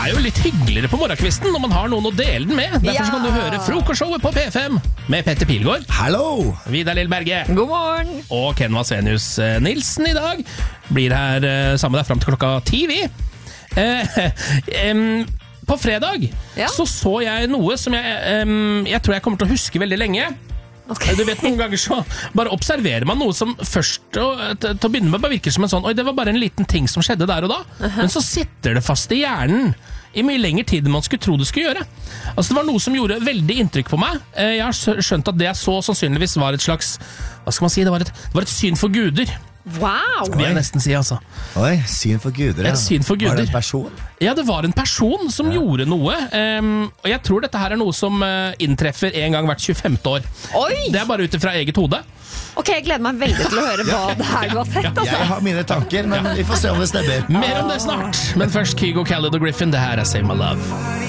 jo litt hyggeligere på morgenkvisten når man har noen å dele den med. Derfor kan du høre Frokostshowet på P5 med Petter Pilgaard. Hallo! Vidar Lillberge. God morgen. Og Ken Vasenius Nilsen i dag. Blir her sammen med deg frem til klokka 10, vi. På fredag så jeg noe som jeg tror jeg kommer til å huske veldig lenge. Okay. Du vet, noen ganger så bare observerer man noe som først til å begynne med bare virker som en sånn, oi, det var bare en liten ting som skjedde der og da, men så sitter det fast i hjernen i mye lengre tid enn man skulle tro det skulle gjøre. Altså det var noe som gjorde veldig inntrykk på meg. Jeg har skjønt at det jeg så sannsynligvis var et slags, hva skal man si, det var et syn for guder. Wow! Vil jeg nesten si, altså. Oi, syn for guder. Et syn for guder. Var det en person? Ja, det var en person som gjorde noe. Og jeg tror dette her er noe som inntreffer en gang hvert 25. år. Oi! Det er bare ut fra eget hode. Ok, jeg gleder meg veldig til å høre hva det her du har sett. Altså. Jeg har mine tanker, men vi får se om det stemmer. Mer om det snart. Men først Kygo, Khaled og Griffin. Det her er Save My Love.